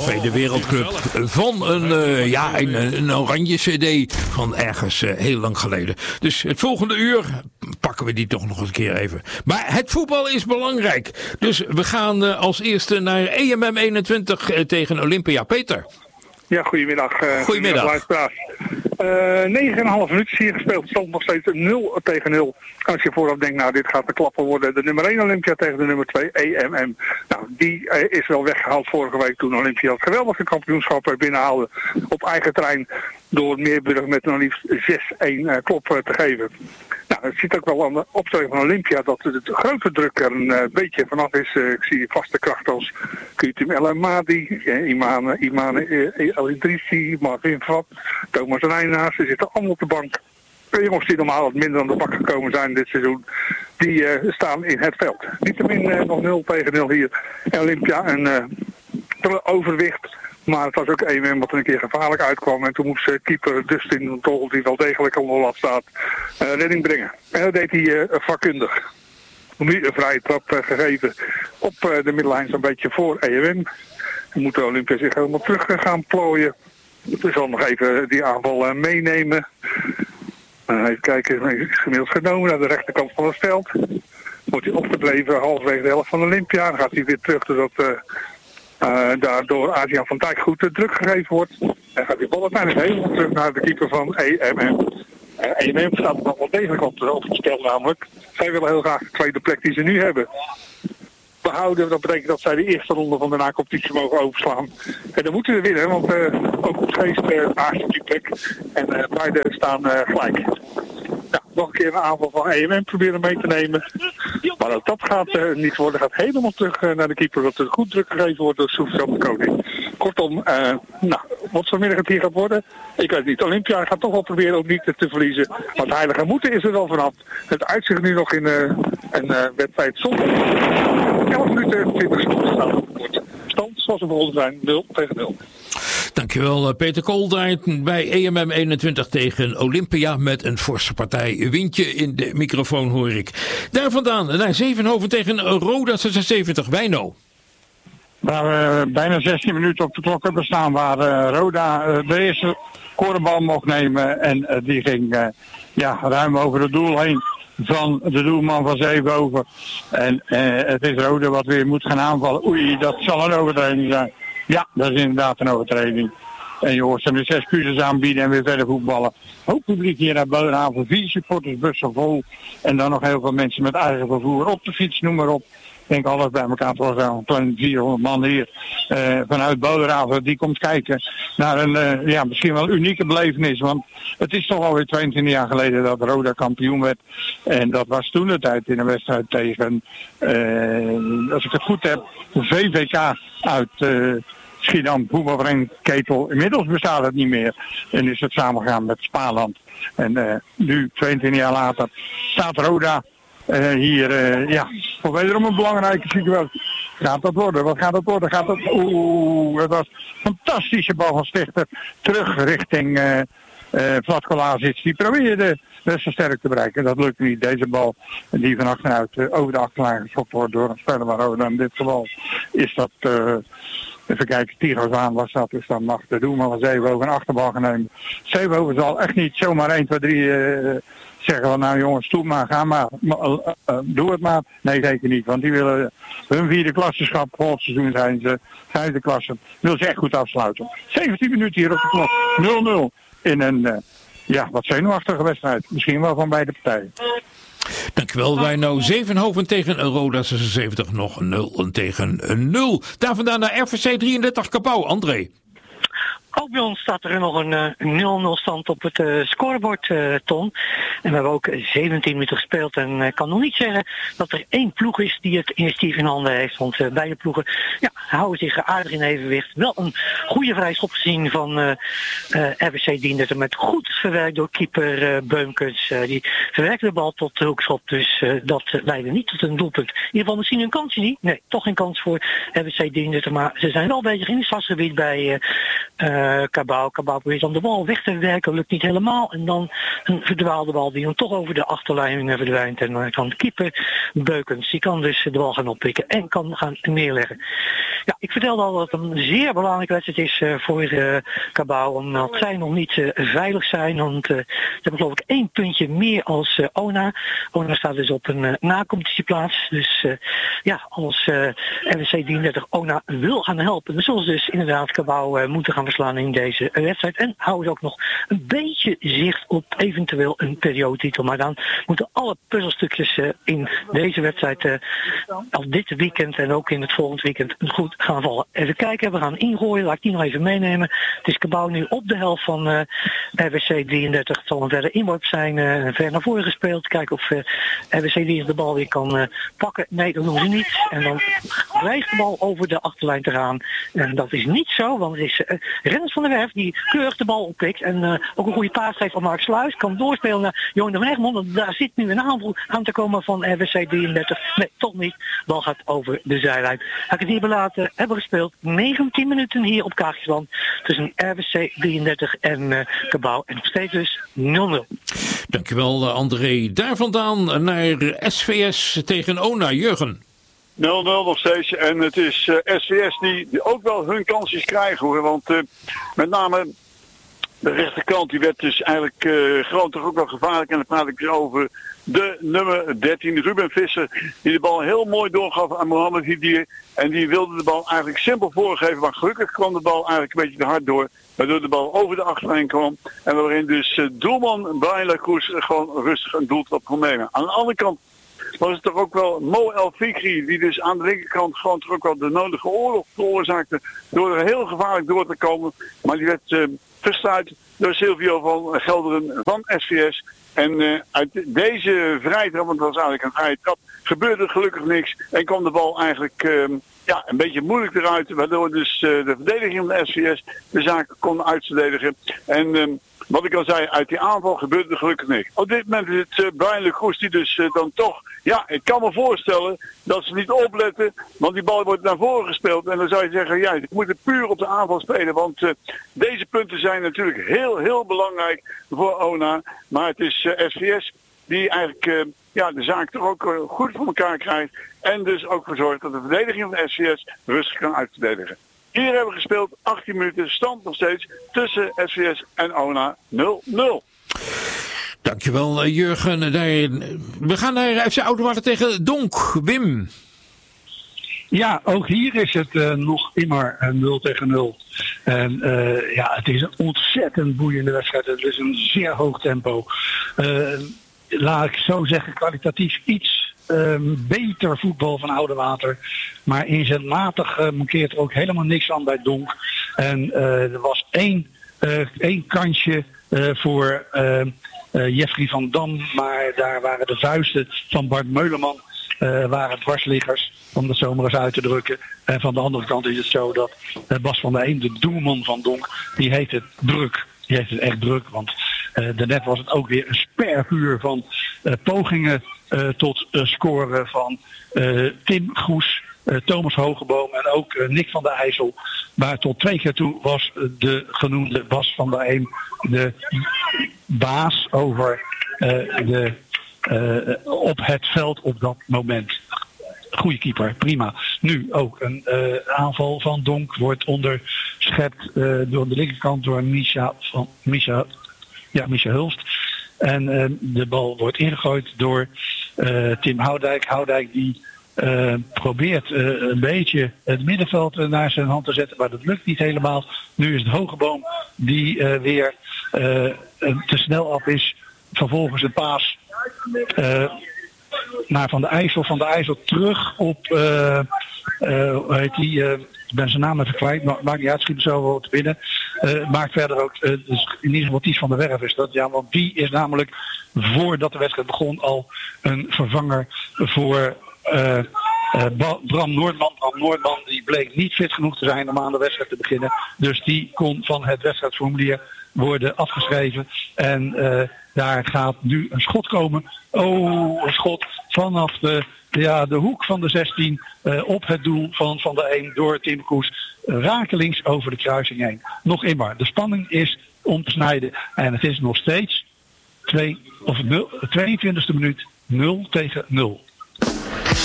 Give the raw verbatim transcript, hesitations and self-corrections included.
Café de Wereldclub van een, uh, ja, een, een oranje cd van ergens uh, heel lang geleden. Dus het volgende uur pakken we die toch nog eens een keer even. Maar het voetbal is belangrijk. Dus we gaan uh, als eerste naar E M M eenentwintig uh, tegen Olympia. Peter. Ja, goedemiddag. Uh, goedemiddag. Uh, negen en een half minuut hier gespeeld. Stand nog steeds nul tegen nul. Als je vooraf denkt, nou dit gaat de klappen worden. De nummer één Olympia tegen de nummer twee E M M. Nou, die uh, is wel weggehaald vorige week toen Olympia het geweldige kampioenschap binnenhaalde. Op eigen terrein door Meerburg met nog liefst zes een uh, klop uh, te geven. Nou, het ziet ook wel aan de opstelling van Olympia dat de grote druk er een uh, beetje vanaf is. Uh, ik zie vaste krachten als Kutim El Amadi, uh, Imane, Imane uh, El Idrissi, Marvin Vat, Thomas Reinaars. Ze zitten allemaal op de bank. De jongens die normaal wat minder aan de bak gekomen zijn dit seizoen, die uh, staan in het veld. Niettemin uh, nog nul tegen nul hier. En Olympia een uh, overwicht. Maar het was ook E M M wat er een keer gevaarlijk uitkwam. En toen moest uh, keeper Dustin Tol, die wel degelijk al nul afstaat, uh, redding brengen. En dat deed hij uh, vakkundig. Nu een vrije trap uh, gegeven op uh, de middenlijn zo'n beetje voor E M M. Dan moet de Olympia zich helemaal terug uh, gaan plooien. Dus zal nog even die aanval uh, meenemen. Uh, even kijken, hij is inmiddels genomen naar de rechterkant van het veld. Wordt hij opgebleven halverwege de helft van Olympia. Dan gaat hij weer terug zodat uh, uh, daardoor Adriaan van Dijk goed uh, druk gegeven wordt. En gaat die bal uiteindelijk helemaal terug naar de keeper van E M M. Uh, E M M staat er nog wel degelijk op, op het spel namelijk. Zij willen heel graag de tweede plek die ze nu hebben behouden. Dat betekent dat zij de eerste ronde van de na-competitie mogen overslaan. En dan moeten we winnen, want uh, ook op Geest uh, naast die plek. En uh, beide staan uh, gelijk. Ja, nog een keer een aanval van E M M proberen mee te nemen. Maar ook dat gaat uh, niet worden. Gaat helemaal terug uh, naar de keeper. Dat er goed druk gegeven wordt door Soefjan de Koning. Kortom, uh, nou, wat vanmiddag het hier gaat worden, ik weet niet. Olympia gaat toch wel proberen om niet te, te verliezen. Maar het heilige moeten is er wel vanaf. Het uitzicht nu nog in uh, een uh, wedstrijd zonder elf minuten twintig seconden staan op het bord. Stand zoals we begonnen zijn, nul tegen nul. Dankjewel Peter Kooldaert bij E M M eenentwintig tegen Olympia met een forse partij. Windje in de microfoon hoor ik. Daar vandaan naar Zevenhoven tegen Roda zesenzeventig. Wijno. Waar we bijna zestien minuten op de klok hebben staan, waar uh, Roda uh, de eerste korenbal mocht nemen. En uh, die ging uh, ja, ruim over het doel heen van de doelman van Zevenhoven. En uh, het is Roda wat weer moet gaan aanvallen. Oei, dat zal een overtreding zijn. Ja, dat is inderdaad een overtreding. En je hoort ze dus excuses aanbieden en weer verder voetballen. Hoop publiek hier naar Bodenhaven, vier supporters, bussen vol. En dan nog heel veel mensen met eigen vervoer op de fiets, noem maar op. Ik denk alles bij elkaar, het was zo'n klein vierhonderd man hier uh, vanuit Bodenhaven. Die komt kijken naar een uh, ja, misschien wel unieke belevenis. Want het is toch alweer tweeëntwintig jaar geleden dat Roda kampioen werd. En dat was toen de tijd in een wedstrijd tegen, uh, als ik het goed heb, de V V K uit uh, Schiedam, voetbalvereniging Ketel. Inmiddels bestaat het niet meer. En is het samengegaan met Spaarland. En uh, nu, tweeëntwintig jaar later, staat Roda uh, hier uh, ja, voor wederom een belangrijke situatie. Gaat dat worden? Wat gaat dat worden? Gaat dat... Oeh, dat was een fantastische bal van Stichter. Terug richting uh, uh, Vlatko Lazic. Die probeerde best wel sterk te bereiken. Dat lukt niet. Deze bal die van achteruit uh, over de achterlijn geschopt wordt door een speler van Roda. In dit geval is dat... Uh, Even kijken, Tigo's aan was dat, dus dan mag de doelman van Zevenhoven een achterbal gaan nemen. Zevenhoven zal echt niet zomaar één, twee, drie uh, zeggen van nou jongens, doe maar, ga maar, uh, uh, doe het maar. Nee, zeker niet, want die willen hun vierde klassenschap, volgend seizoen zijn ze vijfde klasse, wil ze echt goed afsluiten. zeventien minuten hier op de klok, nul nul in een uh, ja, wat zenuwachtige wedstrijd, misschien wel van beide partijen. Dankjewel, Wijno. Zevenhoven tegen Roda zesenzeventig, nog nul tegen nul. Daar vandaan naar R V C drieëndertig Kabouw. André. Ook bij ons staat er nog een nul nul stand op het uh, scorebord, uh, Ton. En we hebben ook zeventien minuten gespeeld. En ik uh, kan nog niet zeggen dat er één ploeg is die het initiatief in handen heeft. Want uh, beide ploegen ja, houden zich aardig in evenwicht. Wel een goede vrijschop gezien van uh, uh, R V C Diendert. Met goed verwerkt door keeper uh, Beumkens. Uh, die verwerkte de bal tot de hoekschop. Dus uh, dat uh, leidde niet tot een doelpunt. In ieder geval misschien een kansje niet. Nee, toch geen kans voor R V C Diendert. Maar ze zijn wel bezig in het stadsgebied bij... Uh, uh, Cabau. Cabau probeert dan de bal weg te werken, lukt niet helemaal. En dan een verdwaalde bal die dan toch over de achterlijn uh, verdwijnt. En dan uh, kan de keeper Beukens, die kan dus de bal gaan oppikken en kan gaan neerleggen. Ja, ik vertelde al dat het een zeer belangrijke wedstrijd is uh, voor uh, Cabau, omdat zij nog niet uh, veilig zijn. Want uh, ze hebben geloof ik één puntje meer als uh, Ona. Ona staat dus op een uh, na-competitieplaats. Dus uh, ja, als uh, R W C drieëndertig Ona wil gaan helpen, dan zullen ze dus inderdaad Cabau uh, moeten gaan verslaan in deze uh, wedstrijd. En houden ze ook nog een beetje zicht op eventueel een periodetitel. Maar dan moeten alle puzzelstukjes uh, in deze wedstrijd uh, al dit weekend en ook in het volgende weekend goed gaan vallen. Even kijken, we gaan ingooien. Laat ik die nog even meenemen. Het is Cabau nu op de helft van uh, R W C drieëndertig. Het zal een verder inworp zijn. Uh, ver naar voren gespeeld. Kijken of uh, R W C drieëndertig de bal weer kan uh, pakken. Nee, dat doen ze niet. En dan dreigt de bal over de achterlijn te gaan. En dat is niet zo, want het is uh, Rens van der Werf die keurig de bal oppikt. En uh, ook een goede paas geeft van Mark Sluis. Kan doorspelen naar Johan de Van Egmond. Daar zit nu een aanval aan te komen van R W C drieëndertig. Nee, toch niet. De bal gaat over de zijlijn. Ga ik het hierbij laten. Hebben gespeeld negentien minuten hier op Kaagjesland tussen R W C drieëndertig en uh, Cabau. En nog steeds dus nul nul. Dankjewel André. Daar vandaan naar S V S tegen Ona. Jurgen. nul nul nog steeds. En het is uh, S V S die, die ook wel hun kansjes krijgen hoor. Want uh, met name de rechterkant die werd dus eigenlijk uh, gewoon toch ook wel gevaarlijk. En dan praat ik weer over de nummer dertien, Ruben Visser, die de bal heel mooi doorgaf aan Mohamed Hidir. En die wilde de bal eigenlijk simpel voorgeven, maar gelukkig kwam de bal eigenlijk een beetje te hard door. Waardoor de bal over de achterlijn kwam. En waarin dus uh, doelman Brian Lacroix gewoon rustig een doeltrap kon nemen. Aan de andere kant was het toch ook wel Mo El Fikri, die dus aan de linkerkant gewoon toch ook wel de nodige oorlog veroorzaakte. Door er heel gevaarlijk door te komen. Maar die werd uh, verstuit door Silvio van Gelderen van S V S. En uh, uit deze vrije trap, want het was eigenlijk een vrije trap, gebeurde gelukkig niks. En kwam de bal eigenlijk uh, ja, een beetje moeilijk eruit. Waardoor dus uh, de verdediging van de S V S de zaak kon uitverdedigen. En uh, wat ik al zei, uit die aanval gebeurde er gelukkig niks. Op dit moment is het uh, Brian Lacroix die dus uh, dan toch... Ja, ik kan me voorstellen dat ze niet opletten, want die bal wordt naar voren gespeeld. En dan zou je zeggen, ja, je moet het puur op de aanval spelen. Want uh, deze punten zijn natuurlijk heel, heel belangrijk voor Ona. Maar het is uh, S V S die eigenlijk uh, ja, de zaak toch ook uh, goed voor elkaar krijgt. En dus ook voor zorgt dat de verdediging van de S V S rustig kan uitverdedigen. Hier hebben we gespeeld, achttien minuten, stand nog steeds tussen S V S en Ona nul nul. Dankjewel Jurgen. We gaan naar F C Oudewater tegen Donk. Wim. Ja, ook hier is het uh, nog immer uh, nul tegen nul. En uh, ja, het is een ontzettend boeiende wedstrijd. Het is een zeer hoog tempo. Uh, laat ik zo zeggen, kwalitatief iets uh, beter voetbal van Oudewater. Maar in zijn matig uh, mankeert er ook helemaal niks aan bij Donk. En uh, er was één, uh, één kansje uh, voor... Uh, Uh, Jeffrey van Dam, maar daar waren de vuisten van Bart Meuleman uh, waren dwarsliggers, om dat zo maar eens uit te drukken. En van de andere kant is het zo dat uh, Bas van der Eem, de doelman van Donk, die heeft het druk. Die heeft het echt druk, want uh, daarnet was het ook weer een spervuur van uh, pogingen uh, tot uh, scoren van uh, Tim Goes, uh, Thomas Hogeboom en ook uh, Nick van der IJssel. Maar tot twee keer toe was uh, de genoemde Bas van der Eem de baas over uh, de, uh, op het veld op dat moment. Goeie keeper, prima. Nu ook een uh, aanval van Donk wordt onderschept uh, door de linkerkant door Misha van Misha, ja, Misha Hulst. En uh, de bal wordt ingegooid door uh, Tim Houdijk. Houdijk die uh, probeert uh, een beetje het middenveld uh, naar zijn hand te zetten, maar dat lukt niet helemaal. Nu is het Hogeboom die uh, weer uh, te snel af is. Vervolgens een paas uh, naar Van der IJssel. Van der IJssel terug op, uh, uh, hoe heet die, uh, ik ben zijn naam even kwijt, maar maakt niet uit, schiet er zo wel te binnen. Uh, maakt verder ook, uh, dus in ieder geval Ties van der Werf is dat, ja, want die is namelijk voordat de wedstrijd begon al een vervanger voor uh, uh, Bram Noordman. Bram Noordman die bleek niet fit genoeg te zijn om aan de wedstrijd te beginnen. Dus die kon van het wedstrijdformulier worden afgeschreven. En uh, daar gaat nu een schot komen. Oh, een schot vanaf de ja, de hoek van de zestien uh, op het doel van Van der Eem door Tim Koes. Uh, rakelings over de kruising heen. Nog eenmaal, de spanning is om te snijden. En het is nog steeds twee, of nul, tweeëntwintigste minuut nul tegen nul.